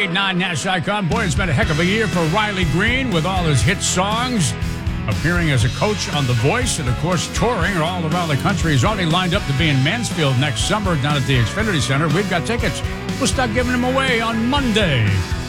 98.9 Nash Icon. Boy, it's been a heck of a year for Riley Green with all his hit songs, appearing as a coach on The Voice, and, of course, touring all around the country. He's already lined up to be in Mansfield next summer down at the Xfinity Center. We've got tickets. We'll start giving them away on Monday.